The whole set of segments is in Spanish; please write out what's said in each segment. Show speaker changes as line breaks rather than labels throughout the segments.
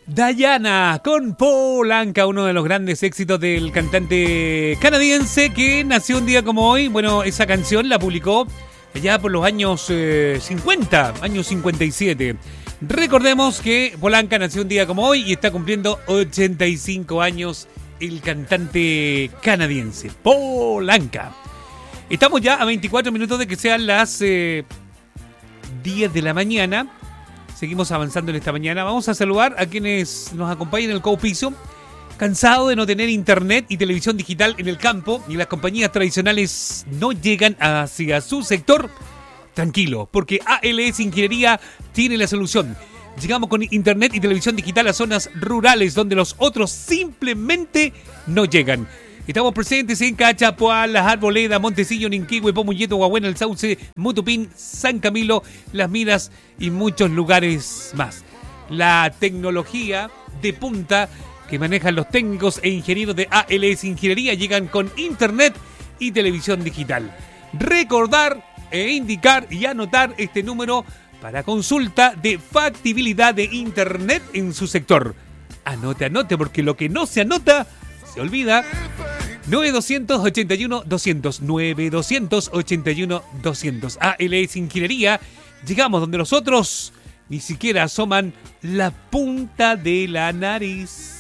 Diana con Polanca, uno de los grandes éxitos del cantante canadiense que nació un día como hoy. Bueno, esa canción la publicó ya por los años 50, años 57. Recordemos que Polanca nació un día como hoy y está cumpliendo 85 años el cantante canadiense, Polanca. Estamos ya a 24 minutos de que sean las 10 de la mañana. Seguimos avanzando en esta mañana. Vamos a saludar a quienes nos acompañan en el Copiso. Cansado de no tener internet y televisión digital en el campo y las compañías tradicionales no llegan hacia su sector. Tranquilo, porque ALS Ingeniería tiene la solución. Llegamos con internet y televisión digital a zonas rurales donde los otros simplemente no llegan. Estamos presentes en Cachapoal, Las Arboledas, Montecillo, Ninquihue, Pomulleto, Guabuena, El Sauce, Mutupín, San Camilo, Las Minas y muchos lugares más. La tecnología de punta que manejan los técnicos e ingenieros de ALS Ingeniería llegan con internet y televisión digital. Recordar e indicar y anotar este número para consulta de factibilidad de internet en su sector. Anote, porque lo que no se anota se olvida. 9281-200, 9281-200. ALS Ingeniería, llegamos donde los otros ni siquiera asoman la punta de la nariz.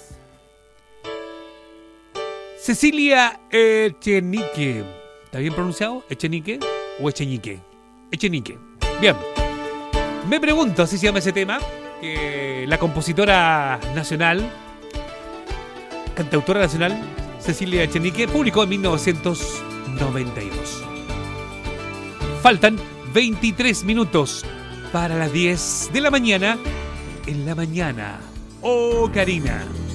Cecilia Echenique, ¿está bien pronunciado? ¿Echenique o Echenique? Echenique. Bien, me pregunto, así se llama ese tema, que la compositora nacional, cantautora nacional, Cecilia Echenique, publicó en 1992. Faltan 23 minutos para las 10 de la mañana. En la mañana. Oh, Karina.